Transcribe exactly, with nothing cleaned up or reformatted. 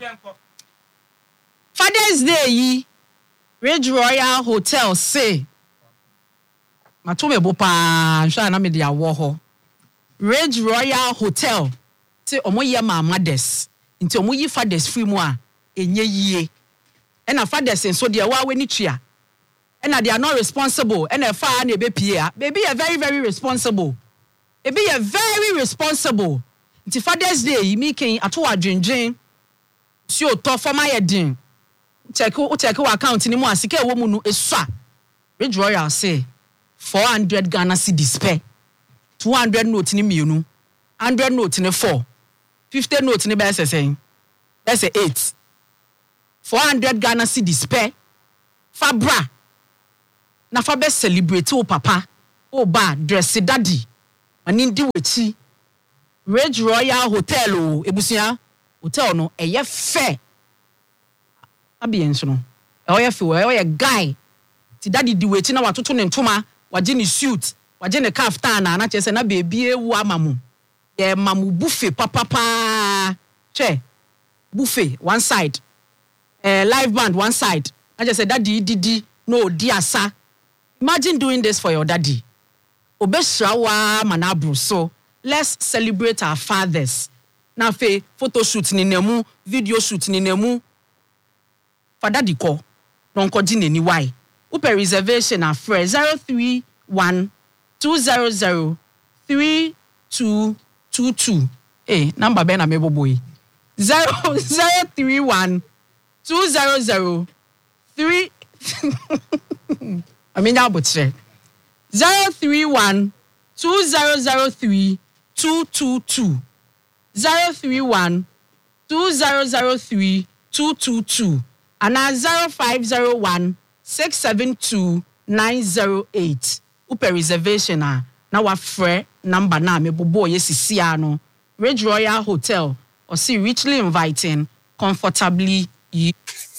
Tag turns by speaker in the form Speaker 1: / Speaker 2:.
Speaker 1: Father's Day yi Ridge Royal Hotel say Matume bopa sha na me dia wo ho Ridge Royal Hotel say omoye ma mothers nti omoyi fathers free mu a enye yie e na fathers nso dia wa weni tua e na they are not responsible e na fa na ebepie a baby are very very responsible e be a very responsible nti Father's Day yi mi ken ato adwendwen si o to forma ye din check o check o account ni mu asike e wo mu no esua Ridge Royal say four hundred Ghana cedis per two hundred note ni mienu one hundred note ni four fifty note ni be say that's eight four hundred Ghana cedis per fabra na fa be celebrate o papa o ba dress daddy ani ndi wechi Ridge Royal Hotel o ebusia hotel no eye fair abienso no e oye fe we oye guy ti daddy di wechi na watoto ne ntoma waje ne suit waje ne kaftan na na chese na baby ewu amamu e mamu buffet papa pa che buffet one side eh live band one side I just said daddy didi no di asa. Imagine doing this for your daddy obesrawa manabru. So let's celebrate our fathers. Na fe photo shoot ni nemu, video shoot ni nemu. For daddy ko, non ko di ni why. Upe reservation a free zero three one two zero zero three two two two. Eh, number ben amebo boy. zero zero three one two zero zero three. I mean that but zero three one two zero zero three two two two. zero three one two zero zero three two two two and now zero five zero one six seven two nine zero eight. Upe reservation a na wa frɛ number na me bobo yesisi ano. Ridge Royal Hotel or see richly inviting, comfortably you.